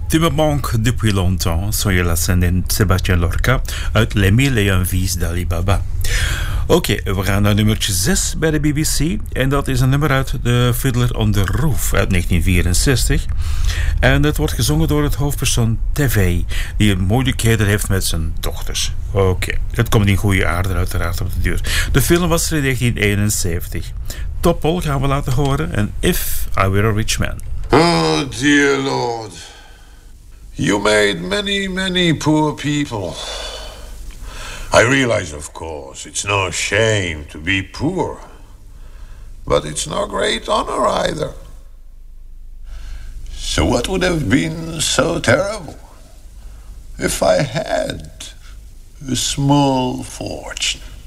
Tu me manques depuis longtemps, Soyez la scène in Sébastien Lorca uit Les Mille et un Vies d'Ali Baba. Oké, we gaan naar nummertje 6 bij de BBC. En dat is een nummer uit The Fiddler on the Roof uit 1964. En het wordt gezongen door het hoofdpersoon TV, die moeilijkheden heeft met zijn dochters. Oké, het komt in goede aarde uiteraard op de duur. De film was er in 1971. Topol gaan we laten horen en If I Were a Rich Man. Oh, dear Lord. You made many, many poor people. I realize, of course, it's no shame to be poor. But it's no great honor either. So what would have been so terrible if I had a small fortune?